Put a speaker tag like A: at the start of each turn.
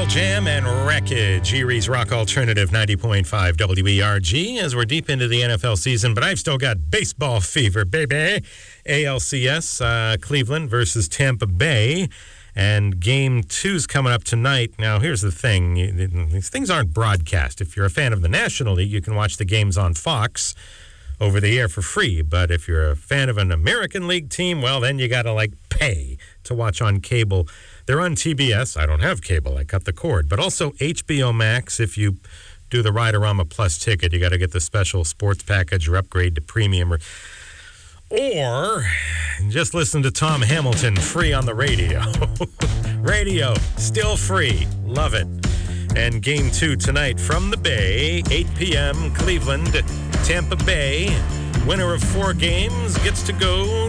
A: Jam and Wreckage, Erie's Rock Alternative 90.5 WERG, as we're deep into the NFL season, but I've still got baseball fever, baby. ALCS, Cleveland versus Tampa Bay, and Game 2's coming up tonight. Now, here's the thing. These things aren't broadcast. If you're a fan of the National League, you can watch the games on Fox over the air for free, but if you're a fan of an American League team, well, then you gotta, pay to watch on cable. They're on TBS. I don't have cable. I cut the cord. But also HBO Max. If you do the Riderama Plus ticket, you got to get the special sports package or upgrade to premium. Or just listen to Tom Hamilton free on the radio. Radio, still free. Love it. And Game 2 tonight from the Bay, 8 p.m., Cleveland, Tampa Bay. Winner of 4 games gets to go